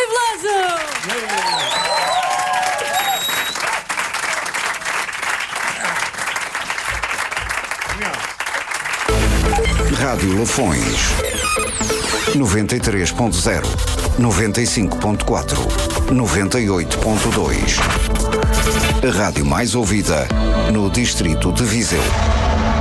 Veloso! Rádio Lafões 93.0, 95.4, 98.2. A rádio mais ouvida no distrito de Viseu.